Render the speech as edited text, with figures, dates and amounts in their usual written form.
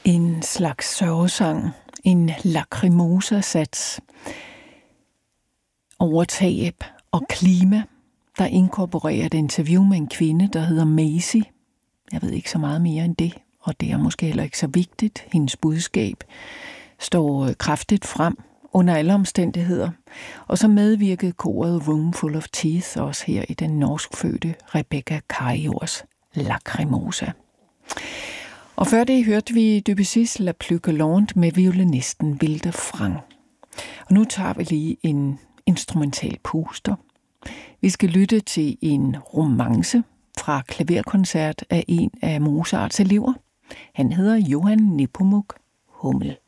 En slags sørgesang, en lacrimosa-sats over tab og klima, der inkorporerer et interview med en kvinde, der hedder Maisie. Jeg ved ikke så meget mere end det, og det er måske heller ikke så vigtigt. Hendes budskab står kraftigt frem under alle omstændigheder. Og så medvirkede koret Room Full of Teeth også her i den norskfødte Rebecca Kajors Lacrimosa. Og før det hørte vi Debussys La Plus Galante med violinisten Vilde Frang. Og nu tager vi lige en instrumental puster. Vi skal lytte til en romance fra klaverkoncert af en af Mozarts elever. Han hedder Johann Nepomuk Hummel.